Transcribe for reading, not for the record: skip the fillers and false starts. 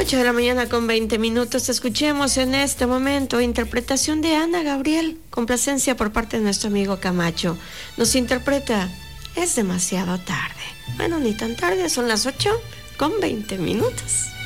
8 de la mañana con 20 minutos. Escuchemos en este momento interpretación de Ana Gabriel, complacencia por parte de nuestro amigo Camacho. Nos interpreta Es demasiado tarde. Bueno, ni tan tarde, son las 8 con 20 minutos.